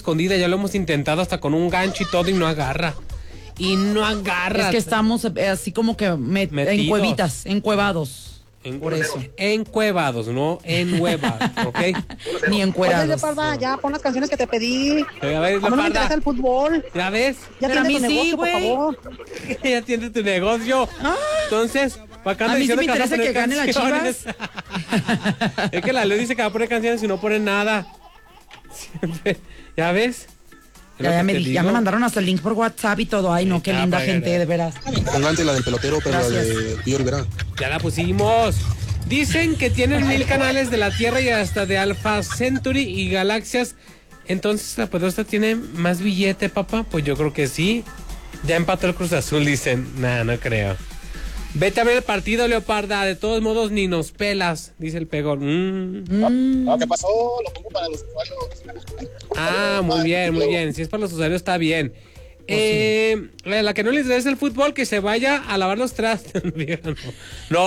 escondida, ya lo hemos intentado hasta con un gancho y todo y no agarra. Es que estamos así como que en cuevitas, encuevados. Por eso. Encuevados, no enhuevados, ¿ok? Ni encuerados. Oye, Leoparda, ya pon las canciones que te pedí. A ver, a mí no me interesa el fútbol. ¿Ya ves? Ya pero tiene a mí tu sí, negocio, por favor. Ya tienes tu negocio. Entonces, para acá a mí sí me interesa que gane las Chivas. Es que la Leo dice que va a poner canciones y no pone nada. ¿Ya ves? Ya me mandaron hasta el link por WhatsApp y todo. Ay, no, qué linda gente, de veras. Pónganse la del pelotero, pero la de Pío Rivera. Ya la pusimos. Dicen que tienen 1000 canales de la Tierra y hasta de Alpha Centauri y galaxias. Entonces, ¿la pelota tiene más billete, papá? Pues yo creo que sí. Ya empató el Cruz Azul, dicen. Nah, no creo. Vete a ver el partido, Leoparda. De todos modos, ni nos pelas, dice el pegón. ¿Qué pasó? Lo pongo para los usuarios. Muy bien, muy bien. Si es para los usuarios, está bien. La que no les interesa el fútbol, que se vaya a lavar los trastes. No.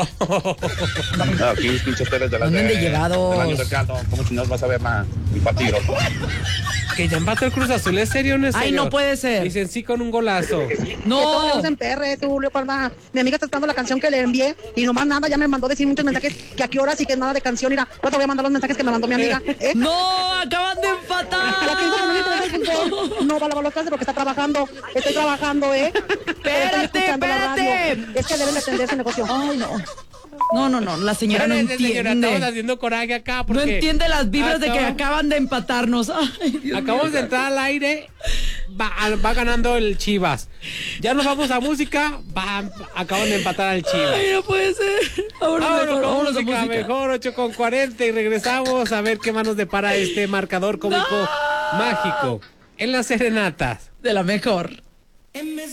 Aquí mis pinches teles de las ¿Dónde de llegados? del año cercano. ¿Cómo si no vas a ver mi partido? Que ya empató el Cruz Azul, ¿es serio o no es serio? Ay, no puede ser. Dicen sí con un golazo. No. En PR, tú, Leoparda. Mi amiga está esperando la canción que le envié y nomás nada, ya me mandó decir muchos mensajes que a qué horas y que nada de canción. Mira, no te voy a mandar los mensajes que me mandó mi amiga. No, acaban de empatar. La que dijo que no le interesa el fútbol, no va a lavar los trastes porque está trabajando. Estoy trabajando, Espérate. Es que deben de atender ese negocio. Ay, no, la señora no entiende. Estamos haciendo coraje acá porque no entiende las vibras de que acaban de empatarnos. Ay, Dios acabamos mío. de entrar al aire, va ganando el Chivas. Ya nos vamos a música, acaban de empatar al Chivas. Ay, no puede ser. Vámonos a música. Mejor 8:40 y regresamos a ver qué más nos depara este marcador cómico mágico en las serenatas. De la mejor.